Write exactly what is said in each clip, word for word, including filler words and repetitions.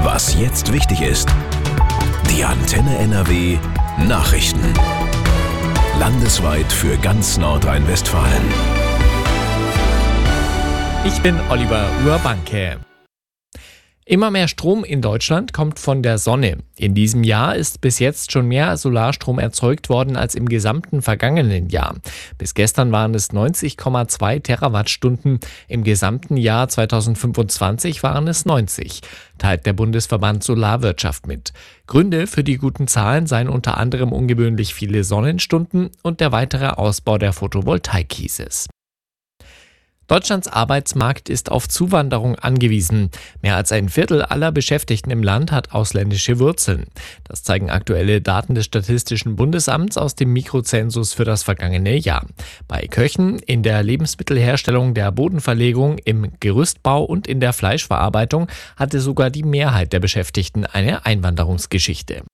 Was jetzt wichtig ist. Die Antenne N R W Nachrichten. Landesweit für ganz Nordrhein-Westfalen. Ich bin Oliver Urbanke. Immer mehr Strom in Deutschland kommt von der Sonne. In diesem Jahr ist bis jetzt schon mehr Solarstrom erzeugt worden als im gesamten vergangenen Jahr. Bis gestern waren es neunzig Komma zwei Terawattstunden. Im gesamten Jahr zweitausendfünfundzwanzig waren es neunzig, teilt der Bundesverband Solarwirtschaft mit. Gründe für die guten Zahlen seien unter anderem ungewöhnlich viele Sonnenstunden und der weitere Ausbau der Photovoltaik, hieß es. Deutschlands Arbeitsmarkt ist auf Zuwanderung angewiesen. Mehr als ein Viertel aller Beschäftigten im Land hat ausländische Wurzeln. Das zeigen aktuelle Daten des Statistischen Bundesamts aus dem Mikrozensus für das vergangene Jahr. Bei Köchen, in der Lebensmittelherstellung, der Bodenverlegung, im Gerüstbau und in der Fleischverarbeitung hatte sogar die Mehrheit der Beschäftigten eine Einwanderungsgeschichte.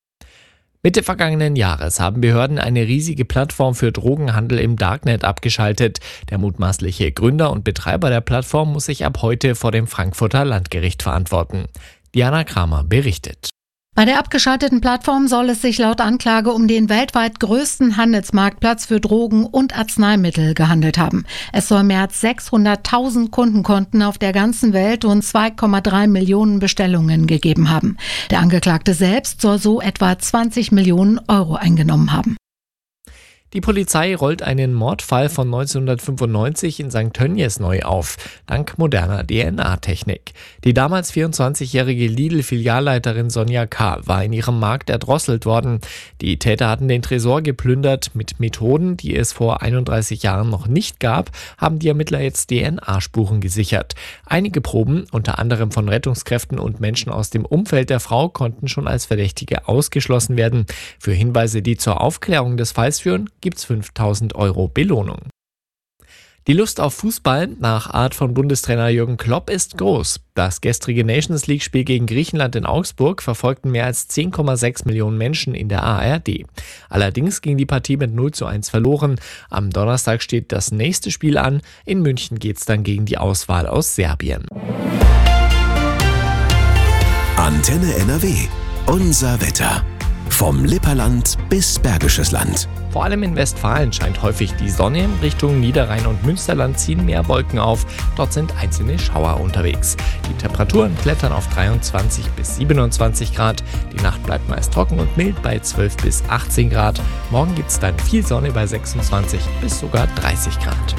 Mitte vergangenen Jahres haben Behörden eine riesige Plattform für Drogenhandel im Darknet abgeschaltet. Der mutmaßliche Gründer und Betreiber der Plattform muss sich ab heute vor dem Frankfurter Landgericht verantworten. Diana Kramer berichtet. Bei der abgeschalteten Plattform soll es sich laut Anklage um den weltweit größten Handelsmarktplatz für Drogen und Arzneimittel gehandelt haben. Es soll mehr als sechshunderttausend Kundenkonten auf der ganzen Welt und zwei Komma drei Millionen Bestellungen gegeben haben. Der Angeklagte selbst soll so etwa zwanzig Millionen Euro eingenommen haben. Die Polizei rollt einen Mordfall von neunzehnhundertfünfundneunzig in Sankt Tönnies neu auf, dank moderner D N A-Technik. Die damals vierundzwanzigjährige Lidl-Filialleiterin Sonja K. war in ihrem Markt erdrosselt worden. Die Täter hatten den Tresor geplündert. Mit Methoden, die es vor einunddreißig Jahren noch nicht gab, haben die Ermittler jetzt D N A-Spuren gesichert. Einige Proben, unter anderem von Rettungskräften und Menschen aus dem Umfeld der Frau, konnten schon als Verdächtige ausgeschlossen werden. Für Hinweise, die zur Aufklärung des Falls führen, gibt's fünftausend Euro Belohnung. Die Lust auf Fußball nach Art von Bundestrainer Jürgen Klopp ist groß. Das gestrige Nations-League-Spiel gegen Griechenland in Augsburg verfolgten mehr als zehn Komma sechs Millionen Menschen in der A R D. Allerdings ging die Partie mit null zu eins verloren. Am Donnerstag steht das nächste Spiel an. In München geht's dann gegen die Auswahl aus Serbien. Antenne N R W. Unser Wetter. Vom Lipperland bis Bergisches Land. Vor allem in Westfalen scheint häufig die Sonne. Richtung Niederrhein und Münsterland ziehen mehr Wolken auf. Dort sind einzelne Schauer unterwegs. Die Temperaturen klettern auf dreiundzwanzig bis siebenundzwanzig Grad. Die Nacht bleibt meist trocken und mild bei zwölf bis achtzehn Grad. Morgen gibt es dann viel Sonne bei sechsundzwanzig bis sogar dreißig Grad.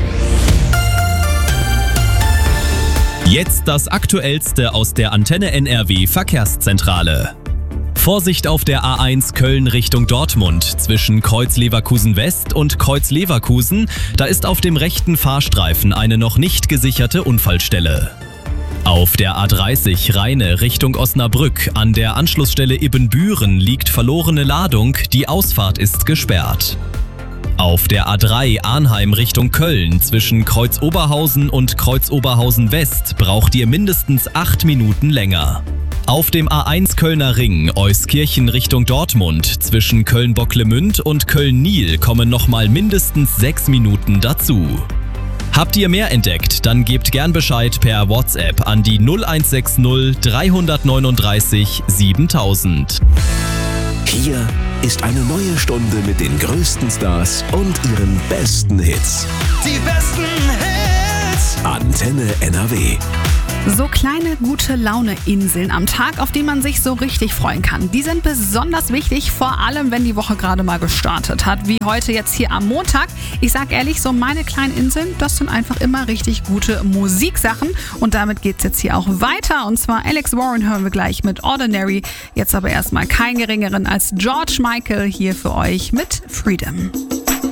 Jetzt das Aktuellste aus der Antenne N R W Verkehrszentrale. Vorsicht auf der A eins Köln Richtung Dortmund zwischen Kreuz-Leverkusen West und Kreuz-Leverkusen. Da ist auf dem rechten Fahrstreifen eine noch nicht gesicherte Unfallstelle. Auf der A dreißig Rheine Richtung Osnabrück an der Anschlussstelle Ibbenbüren liegt verlorene Ladung, die Ausfahrt ist gesperrt. Auf der A drei Arnheim Richtung Köln zwischen Kreuz-Oberhausen und Kreuz-Oberhausen West braucht ihr mindestens acht Minuten länger. Auf dem A eins Kölner Ring Euskirchen Richtung Dortmund zwischen Köln-Bocklemünd und Köln-Niel kommen nochmal mindestens sechs Minuten dazu. Habt ihr mehr entdeckt, dann gebt gern Bescheid per WhatsApp an die null eins sechs null drei neun drei siebentausend. Hier ist eine neue Stunde mit den größten Stars und ihren besten Hits. Die besten Hits! Antenne N R W. So kleine gute Laune-Inseln am Tag, auf die man sich so richtig freuen kann. Die sind besonders wichtig, vor allem wenn die Woche gerade mal gestartet hat, wie heute jetzt hier am Montag. Ich sag ehrlich, so meine kleinen Inseln, das sind einfach immer richtig gute Musiksachen. Und damit geht's jetzt hier auch weiter. Und zwar Alex Warren hören wir gleich mit Ordinary. Jetzt aber erstmal keinen geringeren als George Michael hier für euch mit Freedom.